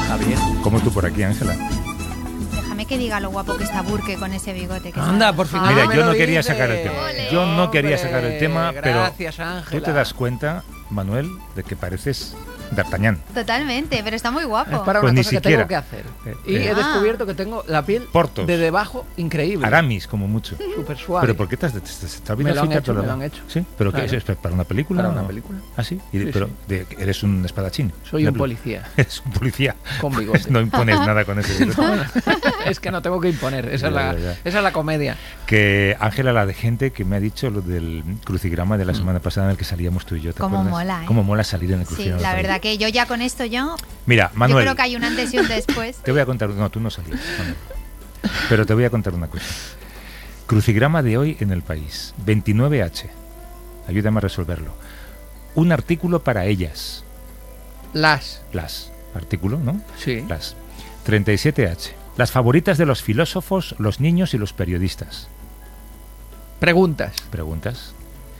Javier. Como tú por aquí, Ángela. Déjame que diga lo guapo que está Burke con ese bigote. Que Anda, está- por fin. Mira, me yo lo no quería dices. sacar el tema. Ole. Yo no quería Hombre, sacar el tema, pero gracias, Ángela. tú te das cuenta, Manuel, de que pareces D'Artagnan. Totalmente, pero está muy guapo. Es para Pues una ni cosa que siquiera. tengo que hacer. Eh, Y eh. he descubierto que tengo la piel Portos. de debajo increíble. Aramis, como mucho. Súper suave. ¿Pero por qué te has olvidado Me lo han afeitarte hecho, la me lo barba? han hecho. ¿Sí? ¿Pero Claro. qué es? ¿Para una película? Para o una no? película. ¿Ah, sí? Sí, Pero sí. eres un espadachín. Soy un policía. Eres un policía. Con bigote. No impones nada con ese bigote. No, es que no tengo que imponer. Esa es la comedia. Que Ángela, la de gente que me ha dicho lo del crucigrama de la semana pasada en el que salíamos tú y yo. ¿te Cómo acuerdas? mola, ¿eh? Cómo mola salir en el Sí, crucigrama. la del verdad país. que yo ya con esto Mira, Manuel. yo creo que hay un antes y un después. Te voy a contar. No, tú no salías, Manuel. Pero te voy a contar una cosa. Crucigrama de hoy en El País. 29H. Ayúdame a resolverlo. Un artículo para ellas. Las. Artículo, ¿no? Sí. Las. 37H. Las favoritas de los filósofos, los niños y los periodistas. Preguntas. Preguntas.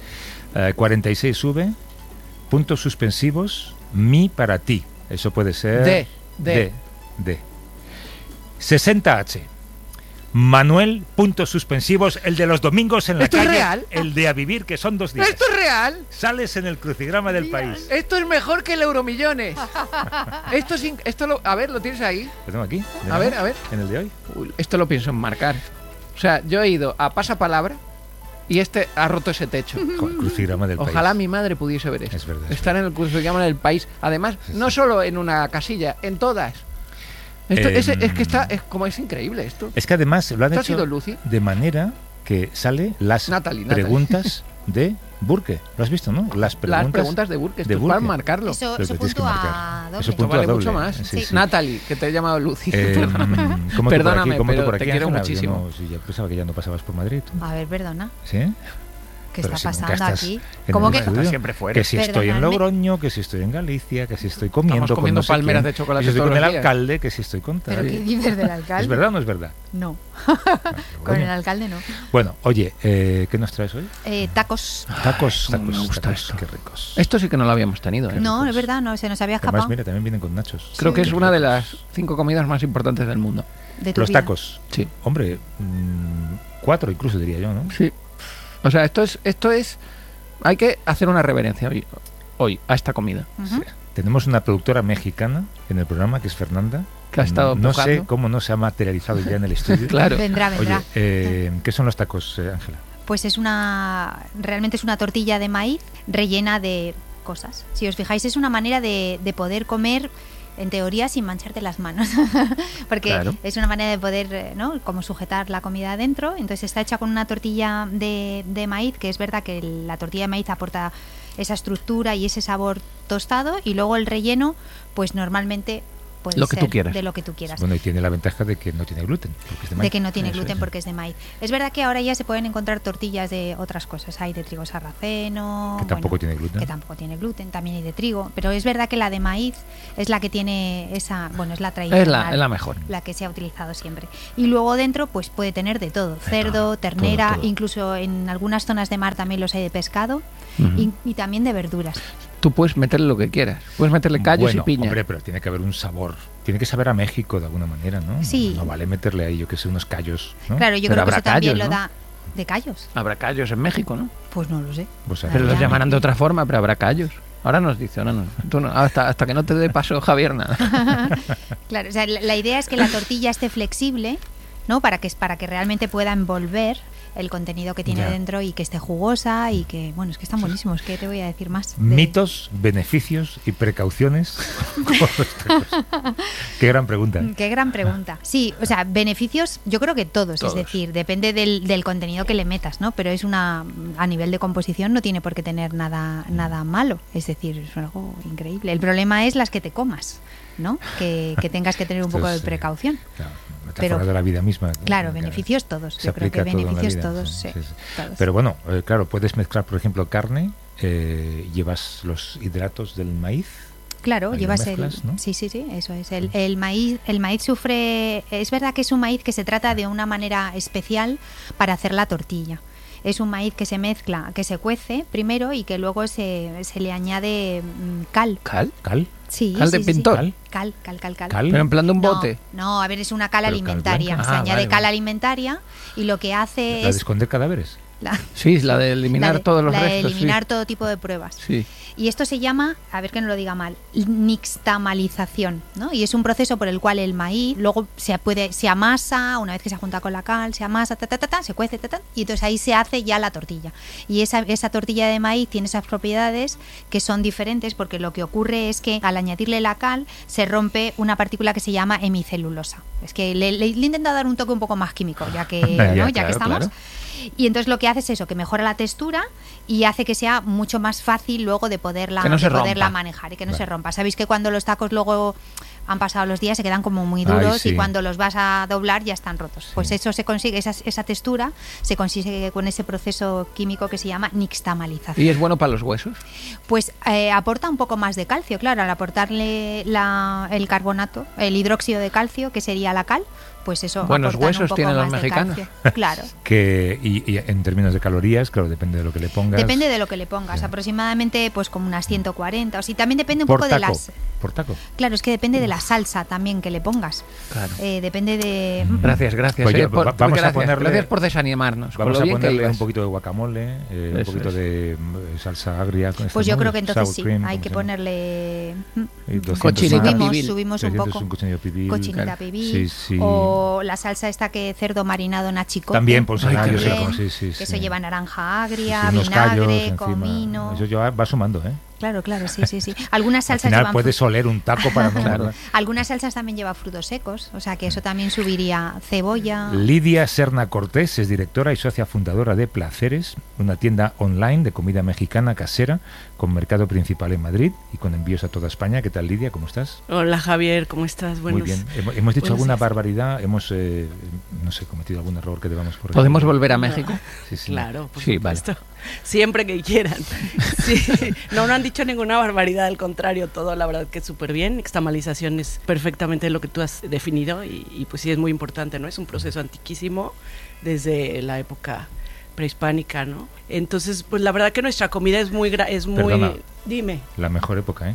46V. Puntos suspensivos. Mi para ti. Eso puede ser... De. 60H. Manuel, puntos suspensivos, el de los domingos en la ¿Esto es calle, real? el de a vivir, que son 2 días. ¿Esto es real? Sales en el crucigrama del país. Esto es mejor que el Euromillones. A ver, ¿lo tienes ahí? Lo tengo aquí. A ver. En el de hoy. Uy, esto lo pienso enmarcar. O sea, yo he ido a pasapalabra y este ha roto ese techo. Con el crucigrama del país. Ojalá mi madre pudiese ver esto. Es verdad, es Estar en el crucigrama del país. Además, no solo en una casilla, en todas. Esto, es que está, es increíble esto. Es que además lo han ¿Esto ha hecho sido Lucy? de manera que sale las Natalie. preguntas de Burke. ¿Lo has visto, no? Las preguntas de Burke. Esto de es para Burke. marcarlo. Eso Lo que tienes que puntúa marcar. doble. Eso Esto puntúa vale doble. mucho más. Sí, sí. Natalie, que te he llamado Lucy. ¿Cómo Perdóname, ¿cómo pero por te aquí, quiero Ángela? muchísimo. Yo pensaba que ya no pasabas por Madrid. ¿Tú? A ver, perdona. ¿Sí? ¿Qué Pero está si nunca pasando estás aquí? en ¿Cómo el que? estudio. Estás siempre fuera. Que si estoy en Perdonadme. Logroño, que si estoy en Galicia, que si estoy comiendo Estamos comiendo con no sé palmeras quién, de chocolate que si estoy todos con el los días. alcalde, que si estoy con ¿Pero tal. qué dices del alcalde? ¿Es verdad o no es verdad? No. Bueno. Con el alcalde no. Bueno, oye, ¿qué nos traes hoy? Tacos. Tacos, me gusta tacos, esto. qué ricos. Esto sí que no lo habíamos tenido. No, es verdad, no, se nos había Además, escapado. mira, también vienen con nachos. Creo que es una de las 5 comidas más importantes del mundo. De tu Los vida. tacos. Sí. Hombre, 4 incluso diría yo, ¿no? Sí. O sea, esto es hay que hacer una reverencia hoy a esta comida. Ujú. Sí. Tenemos una productora mexicana en el programa que es Fernanda. Que ha estado No sé empujando. cómo no se ha materializado ya en el estudio. Claro. Vendrá. Oye, ¿qué son los tacos, Ángela? Pues realmente es una tortilla de maíz rellena de cosas. Si os fijáis, es una manera de poder comer, en teoría, sin mancharte las manos. Porque Claro. es una manera de poder, ¿no? Como sujetar la comida adentro. Entonces está hecha con una tortilla de maíz, que es verdad que la tortilla de maíz aporta esa estructura y ese sabor tostado. Y luego el relleno, pues normalmente puede Lo que ser tú quieras. de lo que tú quieras. Bueno, y tiene la ventaja de que no tiene gluten. Porque es de, De maíz. que no tiene Eso gluten es. porque es de maíz. Es verdad que ahora ya se pueden encontrar tortillas de otras cosas. Hay de trigo sarraceno. Que tampoco tiene gluten. Que tampoco tiene gluten. También hay de trigo. Pero es verdad que la de maíz es la que tiene esa... Bueno, es la tradicional. Es la mejor. La que se ha utilizado siempre. Y luego dentro pues puede tener de todo. De Cerdo, todo, ternera, todo. incluso en algunas zonas de mar también los hay de pescado. Ujú. Y también de verduras. Tú puedes meterle lo que quieras. Puedes meterle callos Bueno, y piña. Hombre, pero tiene que haber un sabor. Tiene que saber a México de alguna manera, ¿no? Sí. No vale meterle ahí, yo que sé, unos callos, ¿no? Claro, yo Pero creo que habrá eso también callos, lo ¿no? da... ¿De callos? Habrá callos en México, ¿no? Pues no lo sé. Pues, Pero los ya. llamarán de otra forma, pero habrá callos. Ahora nos dice, ahora no. Tú no, hasta que no te dé paso Javier, nada. Claro, o sea, la idea es que la tortilla esté flexible, ¿no? Para que realmente pueda envolver el contenido que tiene Ya. dentro y que esté jugosa y que, bueno, es que están buenísimos. ¿Qué te voy a decir más? Mitos, beneficios y precauciones con los tacos. Qué gran pregunta. Qué gran pregunta. Sí, o sea, beneficios yo creo que todos. Todos. Es decir, depende del contenido que le metas, ¿no? Pero a nivel de composición no tiene por qué tener nada malo. Es decir, es algo increíble. El problema es las que te comas, ¿no? Que tengas que tener un poco de Entonces, precaución. Claro, metáfora Pero- de la vida misma. Claro, beneficios todos. Se Yo creo que aplica todo en la beneficios vida, todos, sí, sí, sí, sí. todos. Pero bueno, claro, puedes mezclar, por ejemplo, carne, llevas los hidratos del maíz. Claro, Ahí lo llevas mezclas, ¿no? Sí, eso es. El maíz sufre... Es verdad que es un maíz que se trata de una manera especial para hacer la tortilla. es un maíz que se mezcla, que se cuece primero y que luego se le añade cal. ¿Cal? ¿Cal? Sí, ¿Cal de sí, pintor? sí. Cal. ¿Cal? Pero en plan de un No, bote. no, a ver, es una cal Pero cal alimentaria. blanca. Se Ah, añade vale, cal vale. alimentaria y lo que hace ¿La de es esconder cadáveres? Sí, la de eliminar todos los la de restos. eliminar todo tipo de pruebas. Sí. Y esto se llama, a ver que no lo diga mal, nixtamalización, ¿no? Y es un proceso por el cual el maíz luego se amasa, una vez que se junta con la cal, se amasa, se cuece, y entonces ahí se hace ya la tortilla. Y esa tortilla de maíz tiene esas propiedades que son diferentes porque lo que ocurre es que al añadirle la cal se rompe una partícula que se llama hemicelulosa. Es que le he intentado dar un toque un poco más químico, ya que, ¿no? Ya que estamos. Claro. Y entonces lo que hace es eso, que mejora la textura y hace que sea mucho más fácil luego de poderla, Que no se poderla rompa. manejar y que no Vale. se rompa. Sabéis que cuando los tacos luego han pasado los días se quedan como muy Ay, duros sí. y cuando los vas a doblar ya están rotos. Pues eso se consigue, esa textura se consigue con ese proceso químico que se llama nixtamalización. ¿Y es bueno para los huesos? Pues aporta un poco más de calcio, claro, al aportarle el carbonato, el hidróxido de calcio, que sería la cal, pues eso. Buenos aportan un huesos poco tienen los más de mexicanos. calcio. Claro. Y en términos de calorías, claro, depende de lo que le pongas. Depende de lo que le pongas, Sí. aproximadamente pues como unas 140, o sí, también depende un Por poco taco. de las... Por taco. Claro, es que depende de la salsa también que le pongas. Claro. Depende de... Gracias. Pues ya, vamos a gracias. ponerle- Gracias por desanimarnos. con Vamos lo a bien que ponerle ibas. un poquito de guacamole, un Eso poquito es. de salsa agria. con Pues esta, yo ¿no? creo que entonces Sour sí, cream, hay ¿cómo que se llama? ponerle... Y 200 Cochinita más. pibil. Subimos un 300 poco. un cochinillo pibil. Cochinita Claro. pibil. Sí, sí. O la salsa esta que cerdo marinado en achicote. También, por Ay, qué yo sé rico. cómo, sí, sí, Que sí. eso lleva naranja Sí, agria, sí, unos callos vinagre, encima. comino... Eso ya va sumando, ¿eh? Claro, sí. Algunas Al salsas final llevan puedes oler un taco para no Claro. morder. Algunas salsas también llevan frutos secos, o sea que eso también subiría cebolla. Lidia Serna Cortés es directora y socia fundadora de Placeres, una tienda online de comida mexicana casera con mercado principal en Madrid y con envíos a toda España. ¿Qué tal, Lidia? ¿Cómo estás? Hola Javier, ¿cómo estás? Muy bien. Hemos dicho buenos alguna días. barbaridad, hemos, no sé, cometido algún error que debamos corregir. ¿Podemos volver a México? Sí, sí. Claro, por Sí, supuesto. Siempre que quieran. Sí. No han dicho ninguna barbaridad, al contrario, todo la verdad que es súper bien. Nixtamalización es perfectamente lo que tú has definido y pues sí es muy importante, ¿no? Es un proceso antiquísimo desde la época prehispánica, ¿no? Entonces, pues la verdad que nuestra comida es muy... Perdona. Dime. La mejor época, ¿eh?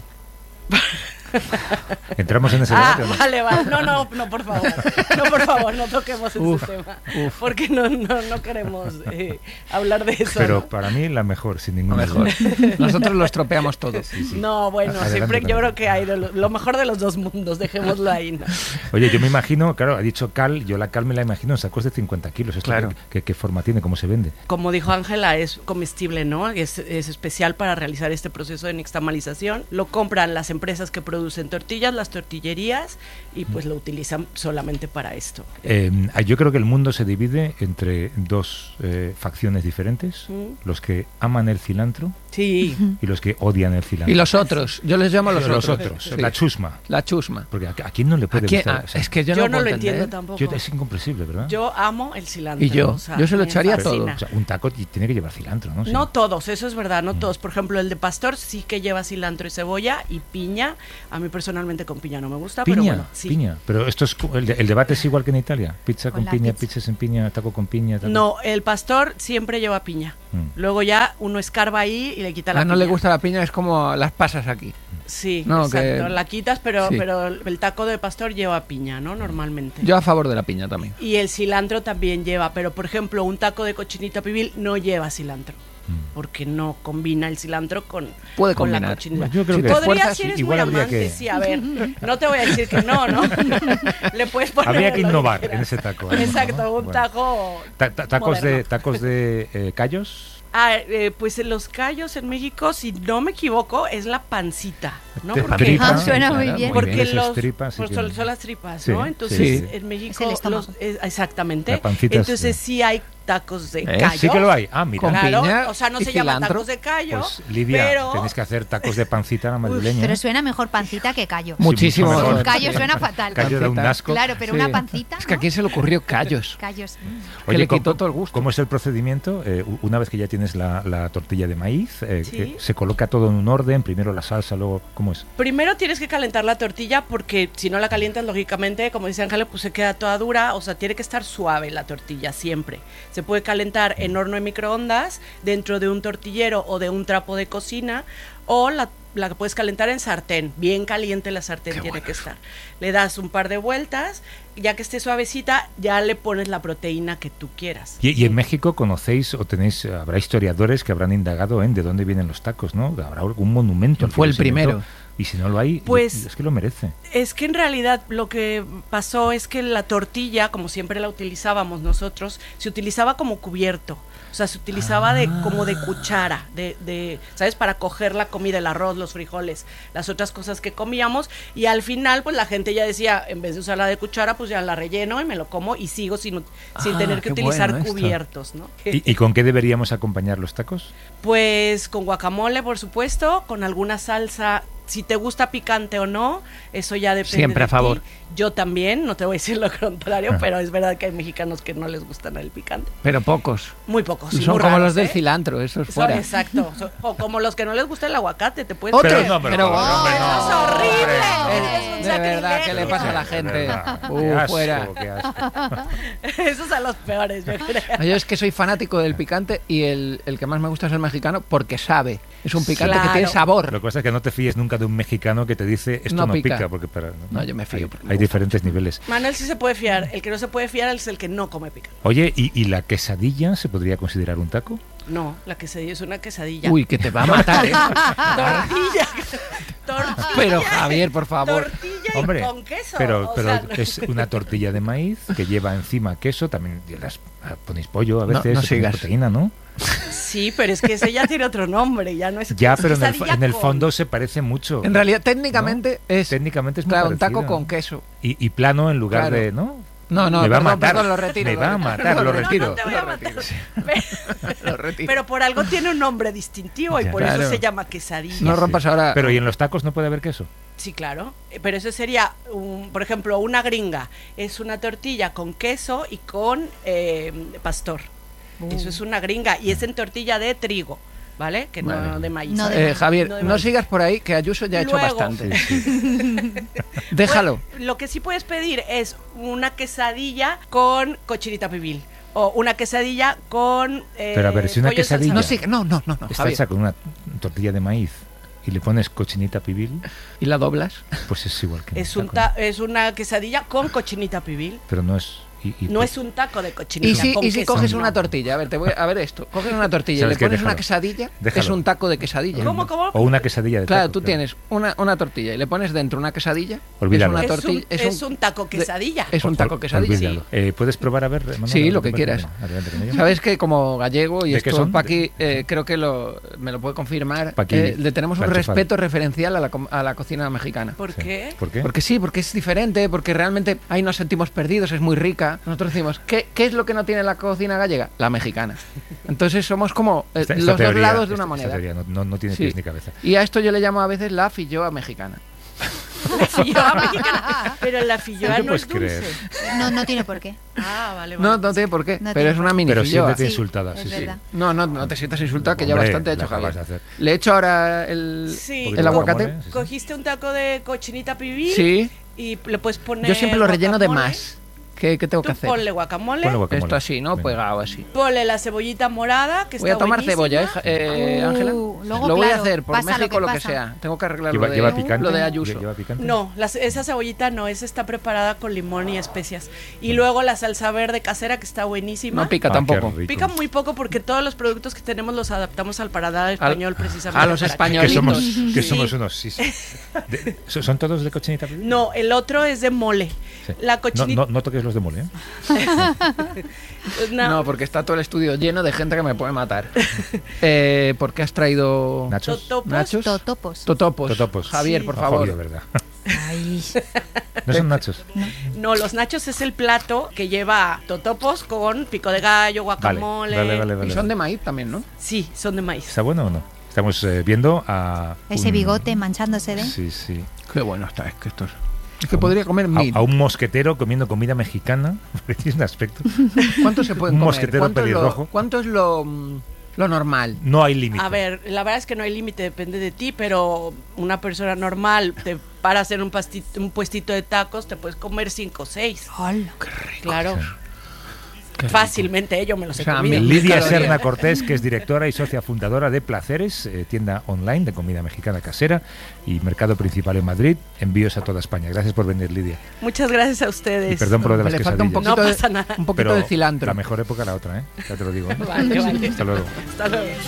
¿Entramos en ese Ah, debate o no? vale. No, por favor, no toquemos ese tema. Porque no queremos hablar de eso. Pero ¿no? para mí la mejor, sin ningún Mejor. Nosotros lo estropeamos todo. No, bueno, Adelante siempre yo también. creo que hay lo mejor de los dos mundos, dejémoslo ahí, ¿no? Oye, yo me imagino, claro, ha dicho cal, yo la cal me la imagino en sacos de 50 kilos. ¿Esto Claro. ¿Qué forma tiene? ¿Cómo se vende? Como dijo Ángela, es comestible, ¿no? Es especial para realizar este proceso de nixtamalización. Lo compran las empresas que producen tortillas, las tortillerías, y pues lo utilizan solamente para esto. Yo creo que el mundo se divide entre dos facciones diferentes, los que aman el cilantro Sí. y los que odian el cilantro. Y los otros, yo les llamo los Los otros. otros, Sí. la chusma. La chusma. Porque ¿a quién no le puede ¿A quién? gustar? Ah, O sea, es que yo Yo no, no puedo lo entender. entiendo tampoco. es incomprensible, ¿verdad? Yo amo el cilantro. Y yo. o sea, Yo se lo me echaría fascina. todo. O sea, un taco tiene que llevar cilantro, ¿no? Sí. No todos, eso es verdad, no todos. Por ejemplo, el de pastor sí que lleva cilantro y cebolla y piña. A mí personalmente con piña no me gusta, pero Piña, bueno, sí. piña. Pero esto es el debate es igual que en Italia. Pizza Con con la piña, pizza. pizza sin piña, taco con piña. Taco... No, el pastor siempre lleva piña. Luego ya uno escarba ahí y le quita la piña. No le gusta la piña, es como las pasas aquí. Sí, No, exacto. que- La quitas, pero Sí. el taco de pastor lleva piña, ¿no? Normalmente. Yo a favor de la piña también. Y el cilantro también lleva, pero por ejemplo, un taco de cochinita pibil no lleva cilantro. Porque no combina el cilantro con Puede con la combinar. cochinita. Yo creo Si que te Podría esfuerzas, si eres igual muy habría amante, que- sí, a ver, no te voy a decir que no, ¿no? Le puedes poner Habría que lo innovar quieras. en ese taco. ¿no? Exacto, un Bueno. taco Tacos de moderno. callos. Pues en los callos en México, si no me equivoco, es la pancita, ¿no? De Porque, tripa. Ah, suena muy Claro, bien. porque Esas los tripas sí pues que- son las tripas, Sí, ¿no? sí, Entonces sí. en México Es el estómago. exactamente. La pancita es- Entonces sí hay tacos de ¿Eh? callo. Sí que lo hay. Ah, mira. Con Claro, piña o sea, no y se llaman cilantro. tacos de callo, Pues Lidia, pero tenéis que hacer tacos de pancita a la madrileña. Pero suena mejor pancita que callo. Muchísimo mucho mejor. mejor. Callo suena fatal. Callo da un Pancita. asco. Claro, pero Sí. una pancita. Es que a ¿no? quién se le ocurrió callos. Callos. Que le ¿cómo- quitó todo el gusto. ¿Cómo es el procedimiento? Una vez que ya tienes la tortilla de maíz, Sí. se coloca todo en un orden, primero la salsa, luego... ¿Cómo es? Primero tienes que calentar la tortilla porque si no la calientas, lógicamente, como dice Ángela, pues se queda toda dura. O sea, tiene que estar suave la tortilla siempre. Se puede calentar en horno de microondas, dentro de un tortillero o de un trapo de cocina, o la puedes calentar en sartén. Bien caliente la sartén tiene que estar. Le das un par de vueltas, ya que esté suavecita, ya le pones la proteína que tú quieras. Y en México conocéis o tenéis, habrá historiadores que habrán indagado en de dónde vienen los tacos, ¿no? Habrá algún monumento. Fue el primero. Y si no lo hay, pues, es que lo merece. Es que en realidad lo que pasó es que la tortilla, como siempre la utilizábamos nosotros, se utilizaba como cubierto. O sea, se utilizaba como de cuchara, ¿sabes? Para coger la comida, el arroz, los frijoles, las otras cosas que comíamos. Y al final, pues la gente ya decía, en vez de usarla de cuchara, pues ya la relleno y me lo como y sigo sin tener que utilizar cubiertos, ¿no? ¿Y con qué deberíamos acompañar los tacos? Pues con guacamole, por supuesto, con alguna salsa. Si te gusta picante o no, eso ya depende. Siempre a favor. Ti. Yo también, no te voy a decir lo contrario, pero es verdad que hay mexicanos que no les gusta el picante. Pero pocos. Muy pocos. Son muy como raros, los del cilantro, eso es fuera. Exacto. O como los que no les gusta el aguacate, te puedes... ¡Otro! Pero hombre, ¡Es horrible! Es un De verdad, sacrilegio. ¿qué le pasa a la gente? Qué asco, Fuera. qué asco. Esos son los peores, yo creo. Yo es que soy fanático del picante y el que más me gusta es el mexicano porque sabe. Es un picante Claro. que tiene sabor. Lo que pasa es que no te fíes nunca de un mexicano que te dice esto No no pica. pica, porque No, yo me fío porque me hay gusta. diferentes niveles. Manuel sí se puede fiar. El que no se puede fiar es el que no come picante. Oye, ¿y la quesadilla se podría considerar un taco? No, la quesadilla es una quesadilla. Uy, que te va a matar, ¿eh? Tortilla. Tortilla. Pero, Javier, por favor. Tortilla y Hombre, con queso. pero o sea, es una tortilla de maíz que lleva encima queso, también ponéis pollo a No, veces, no se pone sigas. proteína, ¿no? Sí, pero es que ese ya tiene otro nombre, ya no es Ya, pero quesadilla en el con- fondo se parece mucho. En realidad, técnicamente es Técnicamente es muy claro, un taco parecido. con queso. Y plano en lugar Claro. de, ¿no? No, me va a matar. perdón, lo retiro. Me va a matar, lo retiro. No te voy a matar. Lo retiro. Pero por algo tiene un nombre distintivo y Ya. por Claro. eso se llama quesadilla. No rompas ahora. Pero ¿y en los tacos no puede haber queso? Sí, claro. Pero eso sería, por ejemplo, una gringa. Es una tortilla con queso y con pastor. Eso es una gringa y es en tortilla de trigo, ¿vale? Que Vale. no de maíz. No de Javier, No de no maíz. sigas por ahí, que Ayuso ya ha hecho Luego. bastante. Déjalo. Pues, lo que sí puedes pedir es una quesadilla con cochinita pibil. O una quesadilla con. Pero a ver, si una pollo quesadilla- No salsa. sigas, no, Está Javier. hecha con una tortilla de maíz y le pones cochinita pibil, ¿Y la doblas? pues es igual que Es, un taco. es una quesadilla con cochinita pibil. Pero no es... No es un taco de Y cochinita. si, con y si queso, coges no. una tortilla, a ver, a ver esto, coges una tortilla y ¿Sabes le qué? pones una Déjalo. quesadilla, Déjalo. es un taco de quesadilla. ¿Cómo? O una quesadilla de Claro, taco, tú tienes una tortilla y le pones dentro una quesadilla. Olvídalo. Es una Es tortilla, es un taco quesadilla. Es un taco quesadilla. Olvídalo. ¿Puedes probar a ver, Manuel? Sí, lo ¿Te que parece? quieras. Venga, adelante con ello. Sabes que como gallego, y ¿De qué esto son? Paqui creo que me lo puede confirmar, Paqui, le tenemos un la enchufada. respeto referencial a la cocina mexicana. ¿Por Sí. qué? ¿Por qué? Porque sí, porque es diferente, porque realmente ahí nos sentimos perdidos, es muy rica. Nosotros decimos, ¿qué es lo que no tiene la cocina gallega? La mexicana. Entonces somos como Esta los teoría- dos lados de una esta moneda. teoría no tiene Sí. pies ni cabeza. Y a esto yo le llamo a veces la filloa mexicana. La filloa mexicana. Pero la filloa ¿Qué no puedes es dulce. creer? No tiene por qué. Ah, vale, No, vale. no tiene por qué, No pero tiene es una por mini Pero filloa. siéntete Sí, insultada, es sí, sí. verdad. No te sientas insultado, que ya Hombre, bastante he hecho, lo acabas Javier. de hacer. Le he hecho ahora el Sí. el aguacate. guacamole, sí, sí. Cogiste un taco de cochinita pibil Sí, y le puedes poner. yo siempre lo relleno de guacamole. más. ¿Qué tengo que Tú hacer? ponle guacamole, Ponle guacamole. Esto así, ¿no? Venga. Pegado así. ponle la cebollita morada, que Voy a está tomar buenísima. cebolla, Ángela. luego, Lo voy a claro, hacer por pasa lo México, que lo que pasa. sea. Tengo que arreglar ¿Lleva, lo, lleva de, picante? lo de Ayuso. ¿Lleva picante? No, esa cebollita no, esa está preparada con limón y especias. Y luego la salsa verde casera, que está buenísima. No pica Ah, tampoco. qué rico. Pica muy poco porque todos los productos que tenemos los adaptamos al paladar español precisamente. a los para- españoles. Que somos, Ñolitos. que Sí. somos unos... Sí, sí. ¿Son todos de cochinita pibil? No, el otro es de mole. Sí. La cochinita... No toques los de mole, ¿eh? No, porque está todo el estudio lleno de gente que me puede matar. ¿Por qué has traído Nachos. Totopos. nachos? Totopos. Totopos. Javier, Sí. por No, favor. jodido, ¿verdad? Ay, No son nachos. No, los nachos es el plato que lleva totopos con pico de gallo, guacamole. Vale. Y son de maíz también, ¿no? Sí, son de maíz. ¿Está bueno o no? Estamos viendo a... ese un- bigote manchándose de. Sí. Qué bueno está, es que esto es que podría comer mil. A un mosquetero comiendo comida mexicana. Tiene un aspecto. ¿Cuánto se pueden un comer? mosquetero ¿Cuánto pelirrojo. ¿Cuánto es lo lo normal. No hay límite. A ver, la verdad es que no hay límite, depende de ti, pero una persona normal te para hacer un puestito de tacos, te puedes comer 5 o 6. ¡Hola! Claro. Qué rico. Fácilmente, yo me los he O sea, comido. Lidia calorías. Serna Cortés, que es directora y socia fundadora de Placeres, tienda online de comida mexicana casera y mercado principal en Madrid. Envíos a toda España. Gracias por venir, Lidia. Muchas gracias a ustedes. Y perdón por lo de las Le falta un quesadillas. poquito, No pasa nada. un poquito Pero de cilantro. la mejor época la otra, ¿eh? Ya te lo digo. ¿eh? Vale, vale. Hasta luego. Hasta luego.